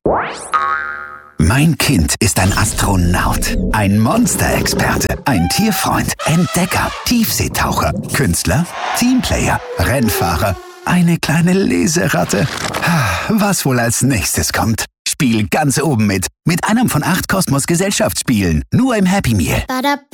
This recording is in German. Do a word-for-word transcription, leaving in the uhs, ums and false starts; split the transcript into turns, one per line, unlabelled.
Mein Kind ist ein Astronaut, ein Monsterexperte, ein Tierfreund, Entdecker, Tiefseetaucher, Künstler, Teamplayer, Rennfahrer, eine kleine Leseratte. Was wohl als nächstes kommt? Spiel ganz oben mit, mit einem von acht Kosmos Gesellschaftsspielen, nur im Happy Meal.